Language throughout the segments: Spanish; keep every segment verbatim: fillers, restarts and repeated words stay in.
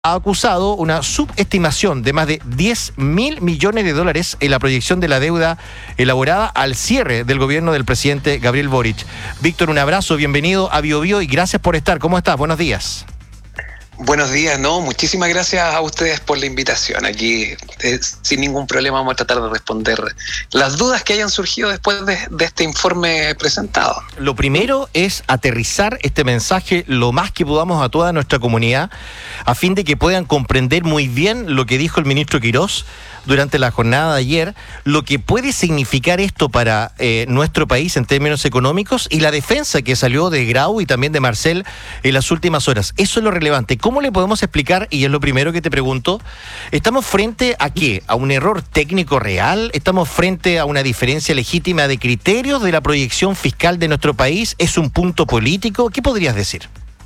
ha acusado una subestimación de más de diez mil millones de dólares en la proyección de la deuda elaborada al cierre del gobierno del presidente Gabriel Boric. Víctor, un abrazo, bienvenido a Bio Bio y gracias por estar. ¿Cómo estás? Buenos días. Buenos días, no, muchísimas gracias a ustedes por la invitación. Aquí, eh, sin ningún problema, vamos a tratar de responder las dudas que hayan surgido después de, de este informe presentado. Lo primero es aterrizar este mensaje lo más que podamos a toda nuestra comunidad, a fin de que puedan comprender muy bien lo que dijo el ministro Quirós durante la jornada de ayer, lo que puede significar esto para eh, nuestro país en términos económicos y la defensa que salió de Grau y también de Marcel en las últimas horas. Eso es lo relevante. ¿Cómo le podemos explicar? Y es lo primero que te pregunto. ¿Estamos frente a qué? ¿A un error técnico real? ¿Estamos frente a una diferencia legítima de criterios de la proyección fiscal de nuestro país? ¿Es un punto político? ¿Qué podrías decir?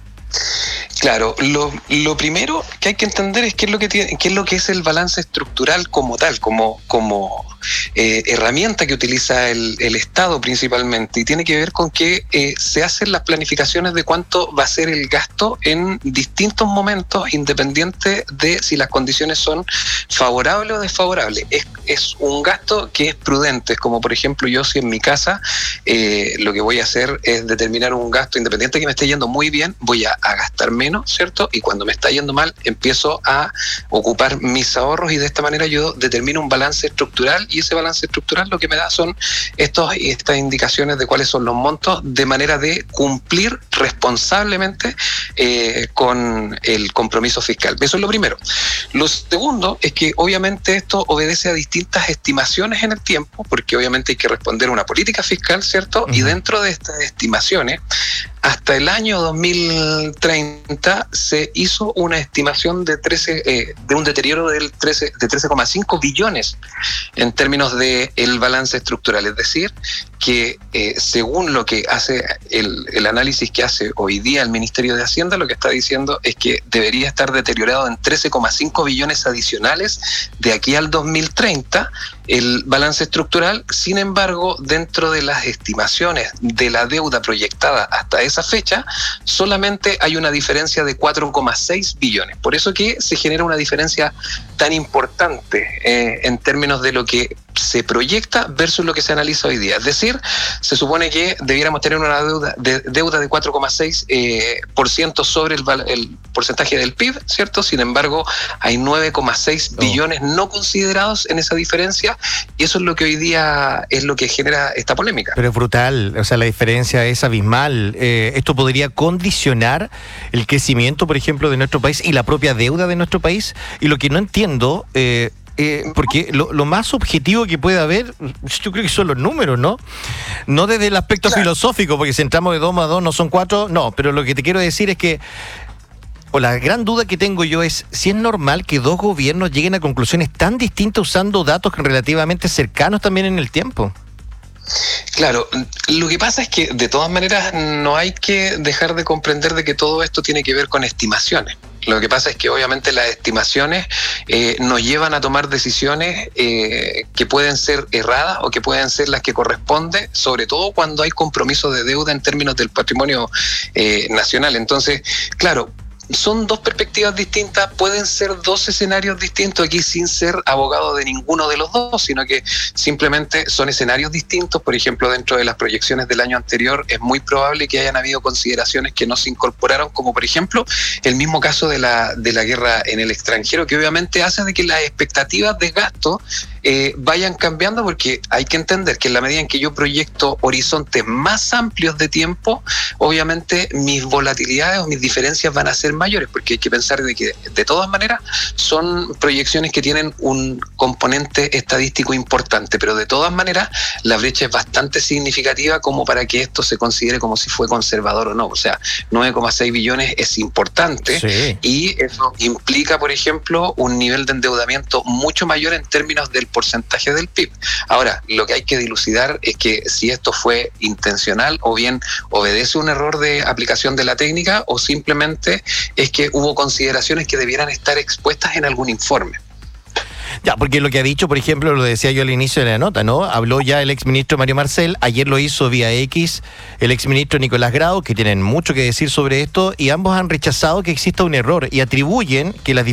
Claro, lo, lo primero que hay que entender es qué es lo que tiene, qué es lo que es el balance estructural como tal, como, como eh, herramienta que utiliza el, el Estado principalmente, y tiene que ver con que eh, se hacen las planificaciones de cuánto va a ser el gasto en distintos momentos, independiente de si las condiciones son favorables o desfavorables. Es, es un gasto que es prudente, como por ejemplo yo si en mi casa eh, lo que voy a hacer es determinar un gasto independiente que me esté yendo muy bien, voy a, a gastar menos, ¿cierto? Y cuando me está yendo mal, empiezo a ocupar mis ahorros y de esta manera yo determino un balance estructural y ese balance estructural lo que me da son estos, estas indicaciones de cuáles son los montos de manera de cumplir responsablemente eh, con el compromiso fiscal. Eso es lo primero. Lo segundo es que obviamente esto obedece a distintas estimaciones en el tiempo, porque obviamente hay que responder a una política fiscal, ¿cierto? Uh-huh. Y dentro de estas estimaciones, hasta el año dos mil treinta se hizo una estimación de trece eh, de un deterioro del trece de trece coma cinco billones en términos de el balance estructural, es decir, que eh, según lo que hace el, el análisis que hace hoy día el Ministerio de Hacienda, lo que está diciendo es que debería estar deteriorado en trece coma cinco billones adicionales de aquí al dos mil treinta el balance estructural. Sin embargo, dentro de las estimaciones de la deuda proyectada hasta esa fecha, solamente hay una diferencia de cuatro coma seis billones. Por eso que se genera una diferencia tan importante eh, en términos de lo que se proyecta versus lo que se analiza hoy día. Es decir, se supone que debiéramos tener una deuda de, deuda de cuatro coma seis eh, por ciento sobre el, el porcentaje del P I B, ¿cierto? Sin embargo, hay nueve coma seis oh. billones no considerados en esa diferencia, y eso es lo que hoy día es lo que genera esta polémica. Pero es brutal, o sea, la diferencia es abismal. Eh, esto podría condicionar el crecimiento, por ejemplo, de nuestro país y la propia deuda de nuestro país. Y lo que no entiendo... Eh, Eh, porque lo, lo más objetivo que puede haber, yo creo que son los números, ¿no? No desde el aspecto claro. filosófico, porque si entramos de dos más dos no son cuatro, no, pero lo que te quiero decir es que, o la gran duda que tengo yo es si es normal que dos gobiernos lleguen a conclusiones tan distintas usando datos relativamente cercanos también en el tiempo. Claro, lo que pasa es que de todas maneras no hay que dejar de comprender de que todo esto tiene que ver con estimaciones. Lo que pasa es que obviamente las estimaciones eh, nos llevan a tomar decisiones eh, que pueden ser erradas o que pueden ser las que corresponden, sobre todo cuando hay compromiso de deuda en términos del patrimonio eh, nacional. Entonces, claro, son dos perspectivas distintas, pueden ser dos escenarios distintos aquí sin ser abogado de ninguno de los dos, sino que simplemente son escenarios distintos. Por ejemplo, dentro de las proyecciones del año anterior es muy probable que hayan habido consideraciones que no se incorporaron, como por ejemplo el mismo caso de la, de la guerra en el extranjero, que obviamente hace de que las expectativas de gasto Eh, vayan cambiando, porque hay que entender que en la medida en que yo proyecto horizontes más amplios de tiempo, obviamente mis volatilidades o mis diferencias van a ser mayores, porque hay que pensar de que de todas maneras son proyecciones que tienen un componente estadístico importante, pero de todas maneras la brecha es bastante significativa como para que esto se considere como si fue conservador o no. O sea, nueve coma seis billones es importante, sí. Y eso implica, por ejemplo, un nivel de endeudamiento mucho mayor en términos del porcentaje del P I B. Ahora, lo que hay que dilucidar es que si esto fue intencional o bien obedece un error de aplicación de la técnica o simplemente es que hubo consideraciones que debieran estar expuestas en algún informe. Ya, porque lo que ha dicho, por ejemplo, lo decía yo al inicio de la nota, ¿no? Habló ya el exministro Mario Marcel, ayer lo hizo vía X el exministro Nicolás Grau, que tienen mucho que decir sobre esto, y ambos han rechazado que exista un error y atribuyen que las